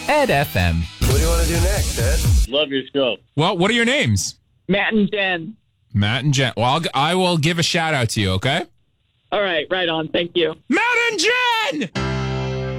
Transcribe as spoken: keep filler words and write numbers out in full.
Ed F M. What do you want to do next, Ed? Love your show. Well, what are your names? Matt and Jen. Matt and Jen. Well, I'll, I will give a shout out to you, okay? All right, right on. Thank you. Matt and Jen!